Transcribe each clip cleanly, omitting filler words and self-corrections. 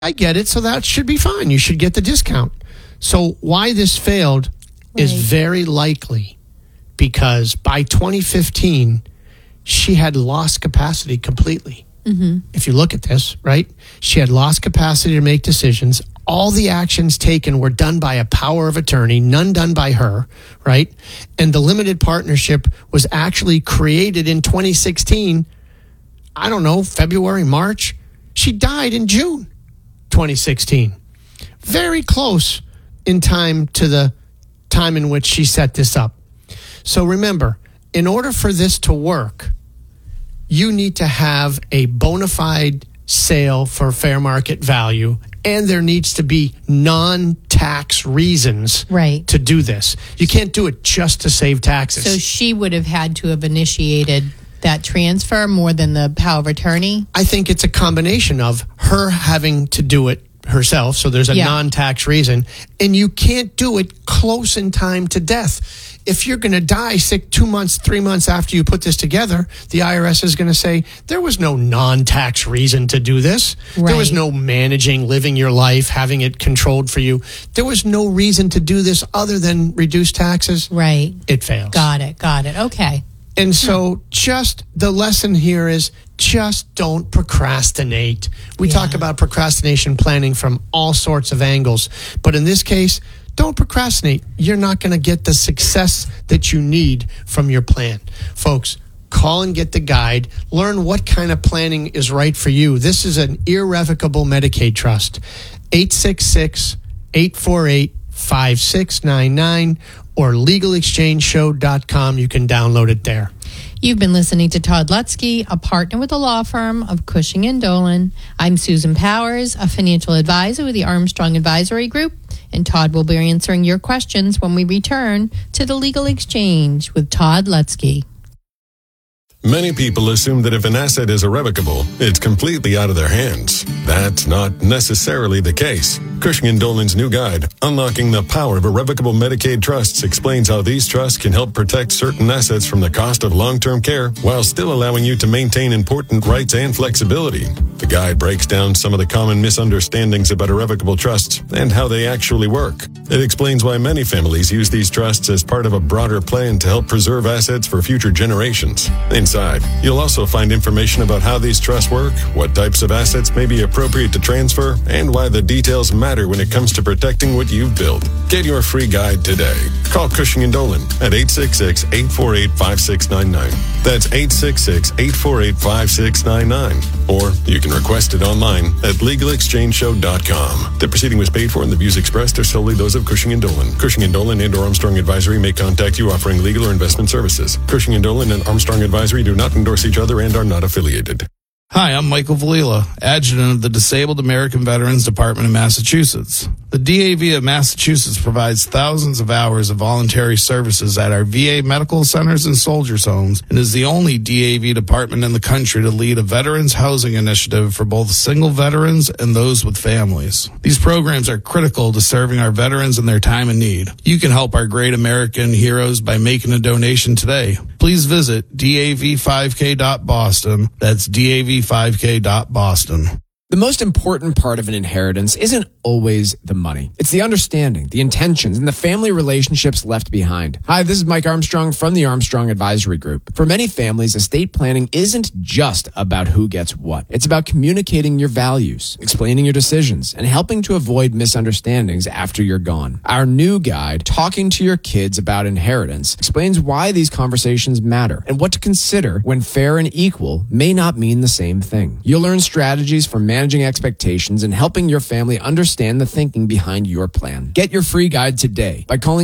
I get it. So that should be fine. You should get the discount. So why this failed is very likely because by 2015, she had lost capacity completely. Mm-hmm. If you look at this, right? She had lost capacity to make decisions. All the actions taken were done by a power of attorney, none done by her, right? And the limited partnership was actually created in 2016. I don't know, February, March. She died in June 2016. Very close in time to the time in which she set this up. So remember, in order for this to work, you need to have a bona fide sale for fair market value, and there needs to be non-tax reasons to do this. You can't do it just to save taxes. So she would have had to have initiated that transfer more than the power of attorney? I think it's a combination of her having to do it herself, so there's a non-tax reason, and you can't do it close in time to death. If you're going to die sick 2 months, 3 months after you put this together, the IRS is going to say, there was no non-tax reason to do this. Right. There was no managing, living your life, having it controlled for you. There was no reason to do this other than reduce taxes. Right. It fails. Got it. Okay. And so just the lesson here is just don't procrastinate. We talk about procrastination planning from all sorts of angles. But in this case, don't procrastinate. You're not going to get the success that you need from your plan. Folks, call and get the guide. Learn what kind of planning is right for you. This is an irrevocable Medicaid trust. 866-848-5699 or legalexchangeshow.com. You can download it there. You've been listening to Todd Lutzke, a partner with the law firm of Cushing & Dolan. I'm Susan Powers, a financial advisor with the Armstrong Advisory Group, and Todd will be answering your questions when we return to the Legal Exchange with Todd Lutzke. Many people assume that if an asset is irrevocable, it's completely out of their hands. That's not necessarily the case. Cushing & Dolan's new guide, Unlocking the Power of Irrevocable Medicaid Trusts, explains how these trusts can help protect certain assets from the cost of long-term care while still allowing you to maintain important rights and flexibility. The guide breaks down some of the common misunderstandings about irrevocable trusts and how they actually work. It explains why many families use these trusts as part of a broader plan to help preserve assets for future generations. Inside, you'll also find information about how these trusts work, what types of assets may be appropriate to transfer, and why the details matter when it comes to protecting what you've built. Get your free guide today. Call Cushing & Dolan at 866-848-5699. That's 866-848-5699. Or you can request it online at legalexchangeshow.com. The proceeding was paid for and the views expressed are solely those of Cushing & Dolan. Cushing & Dolan and or Armstrong Advisory may contact you offering legal or investment services. Cushing & Dolan and Armstrong Advisory do not endorse each other and are not affiliated. Hi, I'm Michael Valila, Adjutant of the Disabled American Veterans Department of Massachusetts. The DAV of Massachusetts provides thousands of hours of voluntary services at our VA medical centers and soldiers' homes and is the only DAV department in the country to lead a veterans housing initiative for both single veterans and those with families. These programs are critical to serving our veterans in their time of need. You can help our great American heroes by making a donation today. Please visit dav5k.boston. That's dav5k.boston. The most important part of an inheritance isn't always the money. It's the understanding, the intentions, and the family relationships left behind. Hi, this is Mike Armstrong from the Armstrong Advisory Group. For many families, estate planning isn't just about who gets what. It's about communicating your values, explaining your decisions, and helping to avoid misunderstandings after you're gone. Our new guide, Talking to Your Kids About Inheritance, explains why these conversations matter and what to consider when fair and equal may not mean the same thing. You'll learn strategies for managing expectations and helping your family understand the thinking behind your plan. Get your free guide today by calling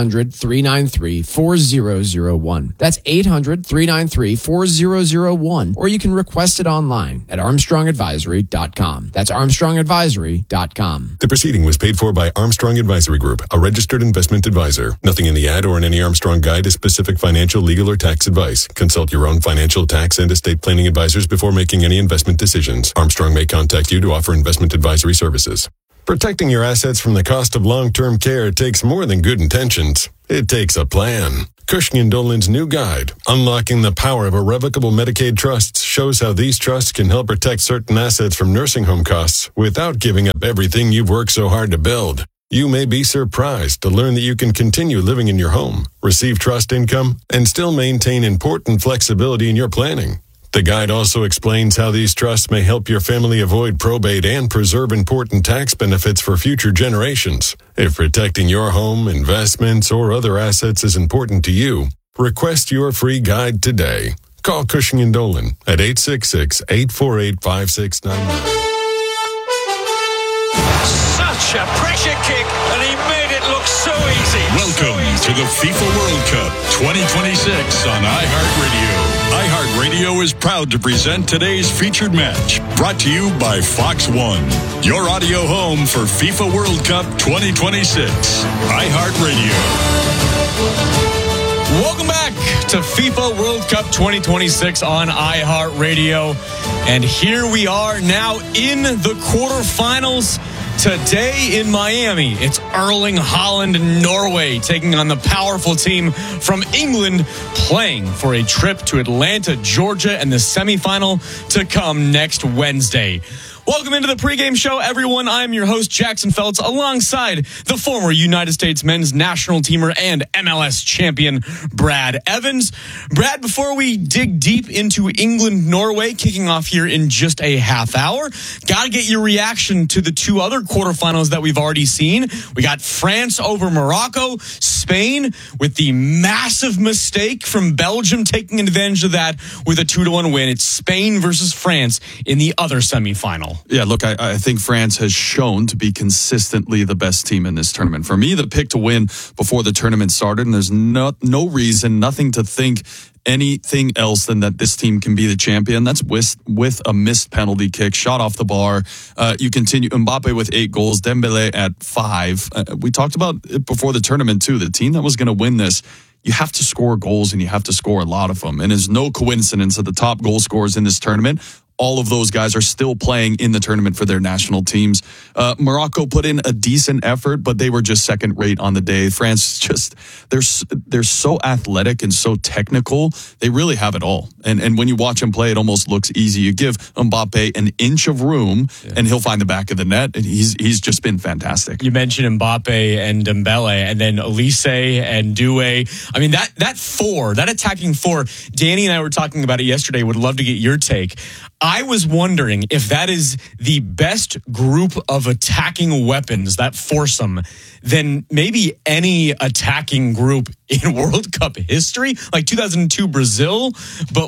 800-393-4001. That's 800-393-4001, or you can request it online at armstrongadvisory.com. That's armstrongadvisory.com. The proceeding was paid for by Armstrong Advisory Group, a registered investment advisor. Nothing in the ad or in any Armstrong guide is specific financial, legal, or tax advice. Consult your own financial, tax, and estate planning advisors before making any investment decisions. Armstrong may contact you to offer investment advisory services. Protecting your assets from the cost of long-term care takes more than good intentions. It takes a plan. Cushing & Dolan's new guide, Unlocking the Power of Irrevocable Medicaid Trusts, shows how these trusts can help protect certain assets from nursing home costs without giving up everything you've worked so hard to build. You may be surprised to learn that you can continue living in your home, receive trust income, and still maintain important flexibility in your planning. The guide also explains how these trusts may help your family avoid probate and preserve important tax benefits for future generations. If protecting your home, investments, or other assets is important to you, request your free guide today. Call Cushing & Dolan at 866-848-5699. Such a pressure kick, and he made it look so easy. Welcome to the FIFA World Cup 2026 on iHeartRadio. iHeartRadio is proud to present today's featured match, brought to you by Fox One, your audio home for FIFA World Cup 2026. iHeartRadio. Welcome back to FIFA World Cup 2026 on iHeartRadio. And here we are now in the quarterfinals. Today in Miami, it's Erling Haaland and Norway taking on the powerful team from England, playing for a trip to Atlanta, Georgia, and the semifinal to come next Wednesday. Welcome into the pregame show, everyone. I'm your host, Jackson Feltz, alongside the former United States men's national teamer and MLS champion, Brad Evans. Brad, before we dig deep into England-Norway, kicking off here in just a half hour, got to get your reaction to the two other quarterfinals that we've already seen. We got France over Morocco, Spain with the massive mistake from Belgium taking advantage of that with a 2-1 win. It's Spain versus France in the other semifinal. Yeah, look, I think France has shown to be consistently the best team in this tournament. For me, the pick to win before the tournament started, and there's no reason, nothing to think anything else than that this team can be the champion. That's with a missed penalty kick, shot off the bar. You continue, Mbappe with 8 goals, Dembele at 5. We talked about it before the tournament, too. The team that was going to win this, you have to score goals, and you have to score a lot of them. And it's no coincidence that the top goal scorers in this tournament, all of those guys are still playing in the tournament for their national teams. Morocco put in a decent effort, but they were just second rate on the day. France just, they're so athletic and so technical. They really have it all. And when you watch them play, it almost looks easy. You give Mbappe an inch of room and he'll find the back of the net. And he's just been fantastic. You mentioned Mbappe and Dembele, and then Elise and Doué. I mean, that attacking four, Danny and I were talking about it yesterday. Would love to get your take. I was wondering if that is the best group of attacking weapons, that foursome, than maybe any attacking group in World Cup history, like 2002 Brazil. But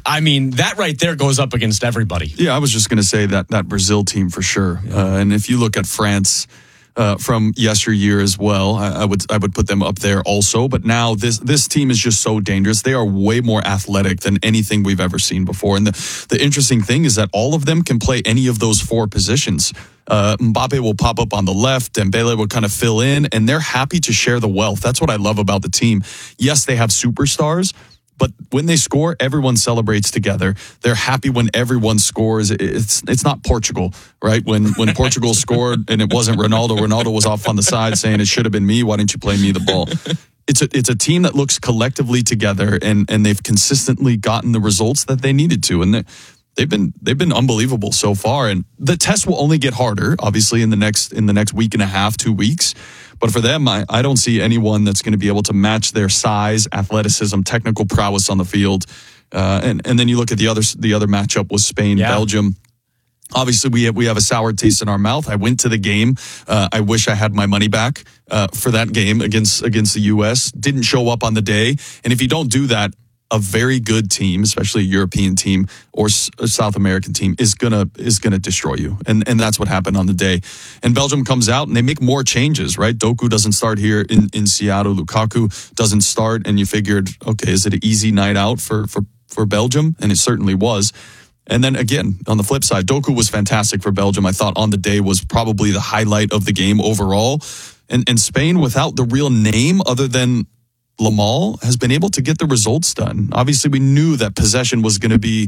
that right there goes up against everybody. Yeah, I was just going to say that Brazil team for sure. And if you look at France from yesteryear as well, I would put them up there also. But now this team is just so dangerous. They are way more athletic than anything we've ever seen before. And the interesting thing is that all of them can play any of those 4 positions. Mbappe will pop up on the left, Dembele will kind of fill in, and they're happy to share the wealth. That's what I love about the team. Yes, they have superstars, but when they score, everyone celebrates together. They're happy when everyone scores. It's not Portugal, right? When Portugal scored and it wasn't Ronaldo was off on the side saying it should have been me. Why didn't you play me the ball? It's a team that looks collectively together, and they've consistently gotten the results that they needed to. And they've been unbelievable so far. And the test will only get harder, obviously, in the next week and a half, 2 weeks. But for them, I don't see anyone that's going to be able to match their size, athleticism, technical prowess on the field. And then you look at the other matchup was Spain, Belgium. Obviously, we have a sour taste in our mouth. I went to the game. I wish I had my money back for that game against the U.S. Didn't show up on the day. And if you don't do that, a very good team, especially a European team or a South American team, is gonna destroy you, and that's what happened on the day. And Belgium comes out and they make more changes, right? Doku doesn't start here in Seattle. Lukaku doesn't start, and you figured, okay, is it an easy night out for Belgium? And it certainly was. And then again, on the flip side, Doku was fantastic for Belgium. I thought on the day was probably the highlight of the game overall. And Spain, without the real name other than Lamal, has been able to get the results done. Obviously, we knew that possession was going to be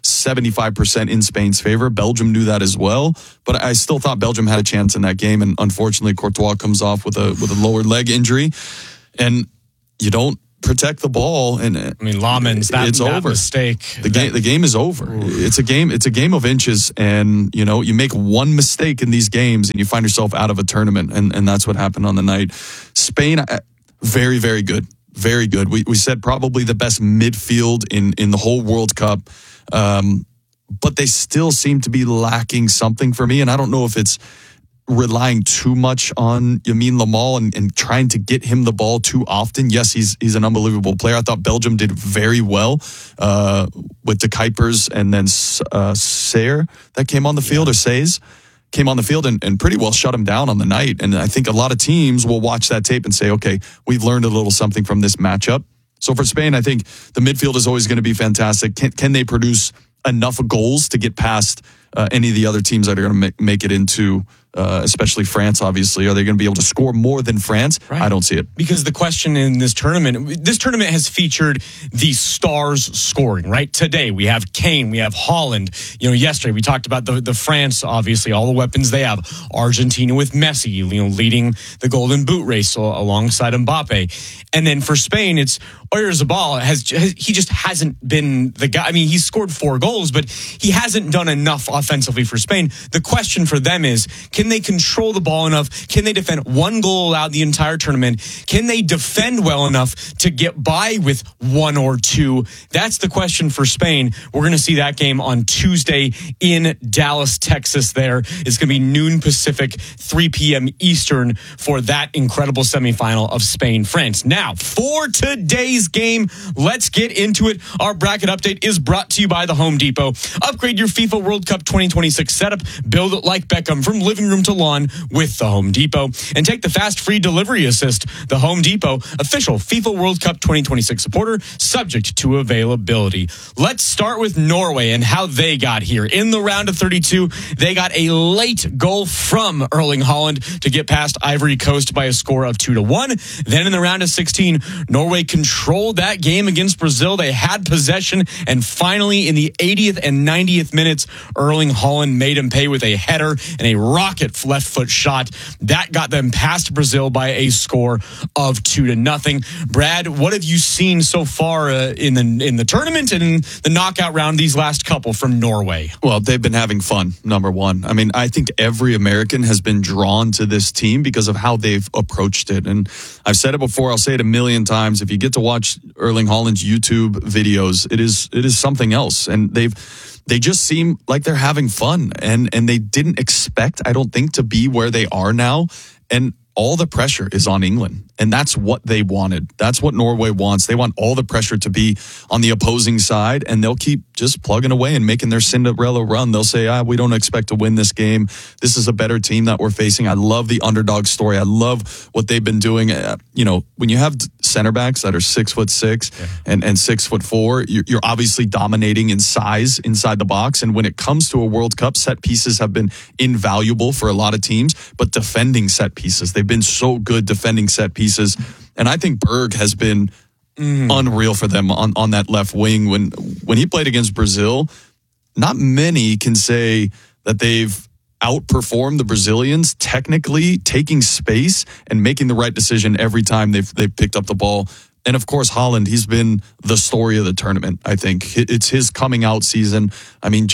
75% in Spain's favor. Belgium knew that as well, but I still thought Belgium had a chance in that game. And unfortunately, Courtois comes off with a lower leg injury, and protect the ball, and I mean, Lammens, it's that over. Mistake. The game is over. It's a game of inches, and you make one mistake in these games, and you find yourself out of a tournament, and that's what happened on the night. Spain, very, very good, very good. We said probably the best midfield in the whole World Cup, but they still seem to be lacking something for me, and I don't know if it's relying too much on Lamine Yamal and trying to get him the ball too often. Yes, he's an unbelievable player. I thought Belgium did very well with the Kuipers and then Sayer that came on the field, or Says came on the field and pretty well shut him down on the night. And I think a lot of teams will watch that tape and say, okay, we've learned a little something from this matchup. So for Spain, I think the midfield is always going to be fantastic. Can they produce enough goals to get past any of the other teams that are going to make it into, especially France, obviously? Are they going to be able to score more than France? Right. I don't see it. Because the question in this tournament has featured the stars scoring, right? Today, we have Kane, we have Holland. Yesterday, we talked about the France, obviously, all the weapons they have. Argentina with Messi, leading the Golden Boot race alongside Mbappe. And then for Spain, it's Oyarzabal. He just hasn't been the guy. I mean, he's scored 4 goals, but he hasn't done enough offensively for Spain. The question for them is, can they control the ball enough? Can they defend 1 goal allowed the entire tournament? Can they defend well enough to get by with 1 or 2? That's the question for Spain. We're going to see that game on Tuesday in Dallas, Texas. There is going to be noon Pacific, 3 p.m. Eastern for that incredible semifinal of Spain-France. Now, for today's game, let's get into it. Our bracket update is brought to you by the Home Depot. Upgrade your FIFA World Cup 2026 setup. Build it like Beckham from living room to lawn with the Home Depot. And take the fast free delivery assist. The Home Depot, official FIFA World Cup 2026 supporter, subject to availability. Let's start with Norway and how they got here. In the round of 32, they got a late goal from Erling Haaland to get past Ivory Coast by a score of 2-1. Then in the round of 16, Norway controlled that game against Brazil. They had possession, and finally in the 80th and 90th minutes, Erling Haaland made him pay with a header and a rocket left foot shot. That got them past Brazil by a score of 2-0. Brad, what have you seen so far in the tournament and in the knockout round, these last couple from Norway? Well, they've been having fun, number one. I mean, I think every American has been drawn to this team because of how they've approached it. And I've said it before, I'll say it a million times. If you get to watch Erling Haaland's YouTube videos, it is something else. And they just seem like they're having fun, and they didn't expect, I don't think, to be where they are now. And all the pressure is on England. And that's what they wanted. That's what Norway wants. They want all the pressure to be on the opposing side, and they'll keep just plugging away and making their Cinderella run. They'll say, we don't expect to win this game. This is a better team that we're facing. I love the underdog story. I love what they've been doing. When you have center backs that are 6'6" and 6'4", you're obviously dominating in size inside the box. And when it comes to a World Cup, set pieces have been invaluable for a lot of teams, but defending set pieces, they've been so good defending set pieces. And I think Berg has been unreal for them on that left wing. When he played against Brazil, not many can say that they've outperformed the Brazilians technically, taking space and making the right decision every time they've picked up the ball. And of course, Haaland, he's been the story of the tournament. I think it's his coming out season. I mean,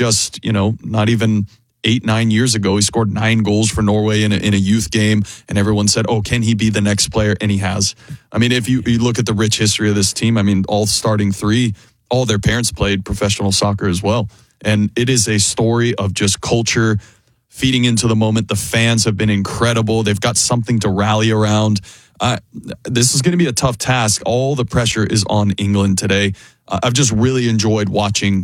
not even 8-9 years ago, he scored 9 goals for Norway in a youth game, and everyone said, can he be the next player? And he has. I mean, if you look at the rich history of this team, I mean, all starting 3, all their parents played professional soccer as well. And it is a story of just culture feeding into the moment. The fans have been incredible. They've got something to rally around. This is going to be a tough task. All the pressure is on England today. I've just really enjoyed watching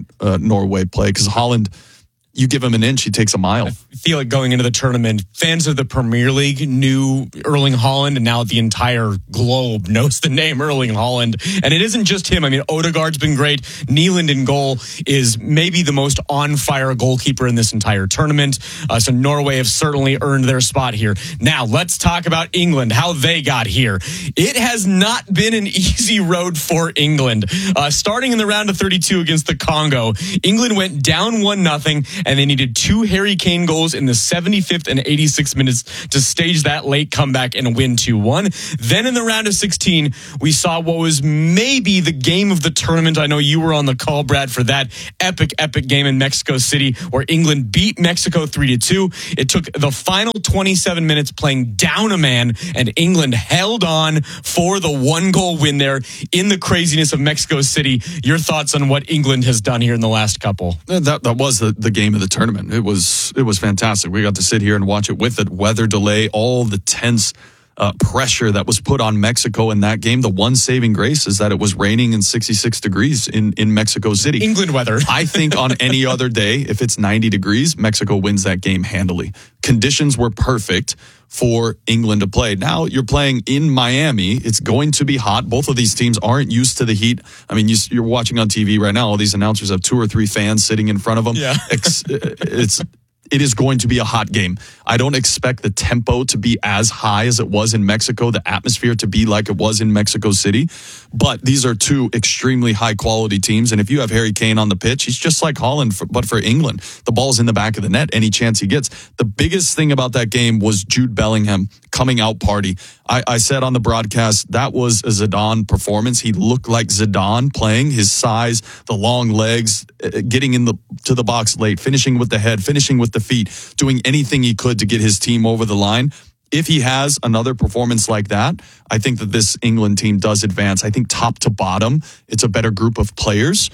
Norway play, because Haaland, you give him an inch, he takes a mile. I feel like going into the tournament, fans of the Premier League knew Erling Haaland, and now the entire globe knows the name Erling Haaland. And it isn't just him. I mean, Odegaard's been great. Nyland in goal is maybe the most on-fire goalkeeper in this entire tournament. So Norway have certainly earned their spot here. Now, let's talk about England, how they got here. It has not been an easy road for England. Starting in the round of 32 against the Congo, England went down 1-0, and they needed 2 Harry Kane goals in the 75th and 86th minutes to stage that late comeback and win 2-1. Then in the round of 16, we saw what was maybe the game of the tournament. I know you were on the call, Brad, for that epic game in Mexico City where England beat Mexico 3-2. It took the final 27 minutes playing down a man, and England held on for the 1-goal win there in the craziness of Mexico City. Your thoughts on what England has done here in the last couple? That was the game of the tournament. It was fantastic. We got to sit here and watch it with it. Weather delay, all the tense pressure that was put on Mexico in that game. The one saving grace is that it was raining and 66 degrees in Mexico City. England weather. I think on any other day, if it's 90 degrees, Mexico wins that game handily. Conditions were perfect for England to play. Now you're playing in Miami. It's going to be hot. Both of these teams aren't used to the heat. I mean, you're watching on TV right now. All these announcers have 2 or 3 fans sitting in front of them. Yeah. It is going to be a hot game. I don't expect the tempo to be as high as it was in Mexico, the atmosphere to be like it was in Mexico City. But these are 2 extremely high-quality teams. And if you have Harry Kane on the pitch, he's just like Holland, but for England. The ball's in the back of the net any chance he gets. The biggest thing about that game was Jude Bellingham coming out party. I said on the broadcast, that was a Zidane performance. He looked like Zidane playing. His size, the long legs, getting to the box late, finishing with the head, finishing with the feet, doing anything he could to get his team over the line. If he has another performance like that, I think that this England team does advance. I think top to bottom, it's a better group of players.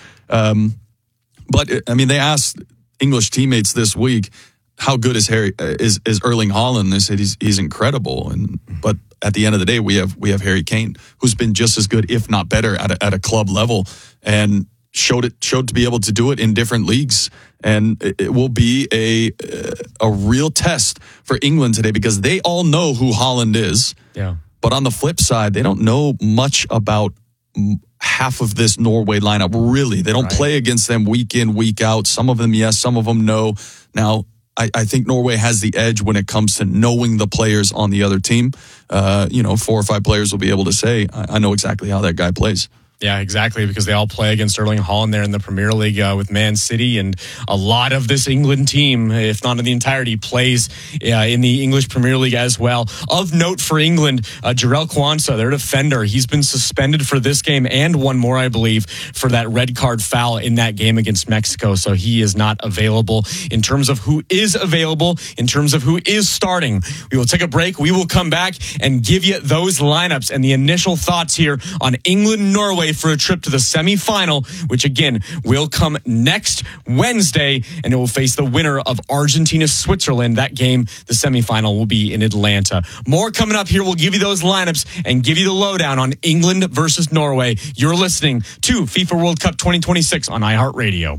But I mean, they asked English teammates this week, how good is Erling Haaland? They said he's incredible. But at the end of the day, we have Harry Kane, who's been just as good, if not better, at a club level, and showed to be able to do it in different leagues. And it will be a real test for England today because they all know who Haaland is. Yeah. But on the flip side, they don't know much about half of this Norway lineup. Really, they don't play against them week in, week out. Some of them, yes, some of them, no. Now, I think Norway has the edge when it comes to knowing the players on the other team. 4 or 5 players will be able to say, I know exactly how that guy plays. Yeah, exactly, because they all play against Erling Haaland there in the Premier League with Man City, and a lot of this England team, if not in the entirety, plays in the English Premier League as well. Of note for England, Jarell Quansah, their defender, he's been suspended for this game and one more, I believe, for that red card foul in that game against Mexico, so he is not available. In terms of who is available, in terms of who is starting, we will take a break. We will come back and give you those lineups and the initial thoughts here on England-Norway for a trip to the semifinal, which again will come next Wednesday, and it will face the winner of Argentina-Switzerland. That game, the semifinal, will be in Atlanta. More coming up here. We'll give you those lineups and give you the lowdown on England versus Norway. You're listening to FIFA World Cup 2026 on iHeartRadio.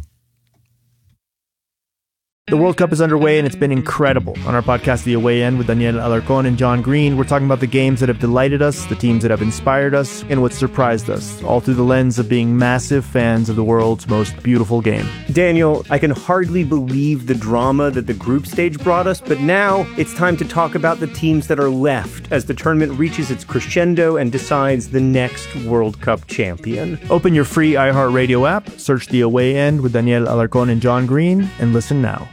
The World Cup is underway and it's been incredible. On our podcast, The Away End, with Daniel Alarcón and John Green, we're talking about the games that have delighted us, the teams that have inspired us, and what surprised us, all through the lens of being massive fans of the world's most beautiful game. Daniel, I can hardly believe the drama that the group stage brought us, but now it's time to talk about the teams that are left as the tournament reaches its crescendo and decides the next World Cup champion. Open your free iHeartRadio app, search The Away End with Daniel Alarcón and John Green, and listen now.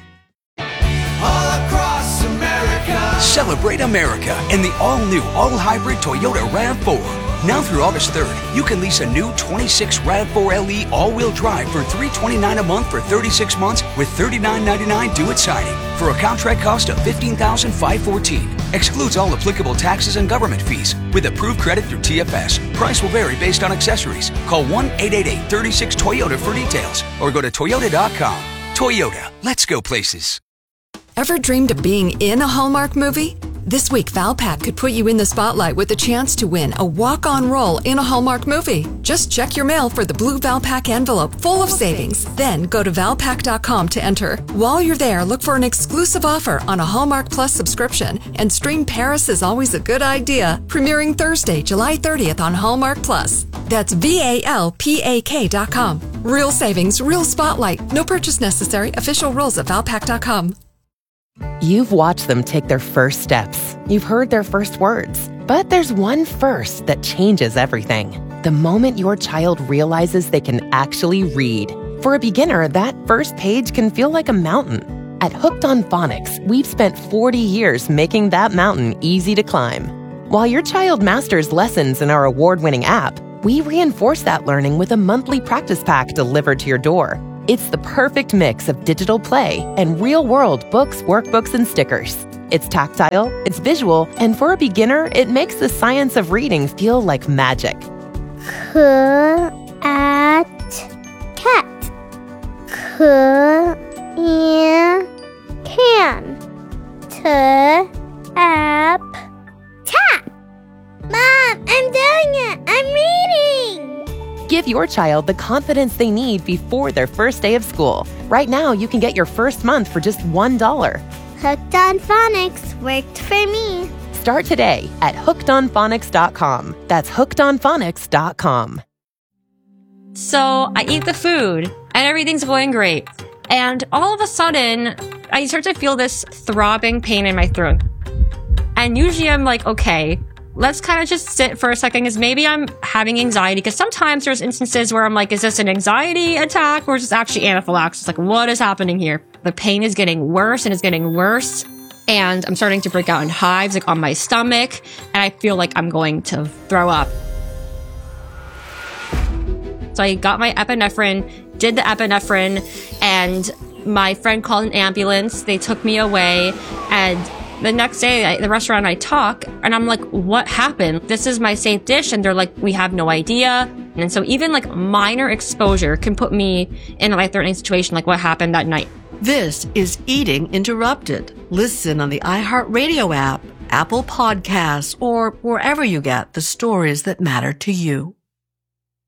Celebrate America in the all-new, all-hybrid Toyota RAV4. Now through August 3rd, you can lease a new 26 RAV4 LE all-wheel drive for $329 a month for 36 months with $39.99 due at signing for a contract cost of $15,514. Excludes all applicable taxes and government fees with approved credit through TFS. Price will vary based on accessories. Call 1-888-36-TOYOTA for details or go to Toyota.com. Toyota, let's go places. Ever dreamed of being in a Hallmark movie? This week, Valpak could put you in the spotlight with a chance to win a walk-on role in a Hallmark movie. Just check your mail for the blue Valpak envelope full of savings. Then go to Valpak.com to enter. While you're there, look for an exclusive offer on a Hallmark Plus subscription and stream Paris is Always a Good Idea, premiering Thursday, July 30th on Hallmark Plus. That's VALPAK.com. Real savings, real spotlight. No purchase necessary. Official rules at Valpak.com. You've watched them take their first steps. You've heard their first words. But there's one first that changes everything. The moment your child realizes they can actually read. For a beginner, that first page can feel like a mountain. At Hooked on Phonics, we've spent 40 years making that mountain easy to climb. While your child masters lessons in our award-winning app, we reinforce that learning with a monthly practice pack delivered to your door. It's the perfect mix of digital play and real-world books, workbooks, and stickers. It's tactile, it's visual, and for a beginner, it makes the science of reading feel like magic. Cat. Can. Tap. Mom, I'm doing it. I'm reading. Give your child the confidence they need before their first day of school. Right now, you can get your first month for just $1. Hooked on Phonics worked for me. Start today at hookedonphonics.com. That's hookedonphonics.com. So I eat the food and everything's going great. And all of a sudden, I start to feel this throbbing pain in my throat. And usually I'm like, okay, let's kind of just sit for a second because maybe I'm having anxiety. Because sometimes there's instances where I'm like, is this an anxiety attack or is this actually anaphylaxis? Like, what is happening here? The pain is getting worse and it's getting worse. And I'm starting to break out in hives, like on my stomach. And I feel like I'm going to throw up. So I got my epinephrine, did the epinephrine, and my friend called an ambulance. They took me away. And the next day, the restaurant I talk, and I'm like, what happened? This is my safe dish. And they're like, we have no idea. And so even like minor exposure can put me in a life-threatening situation, like what happened that night. This is Eating Interrupted. Listen on the iHeartRadio app, Apple Podcasts, or wherever you get the stories that matter to you.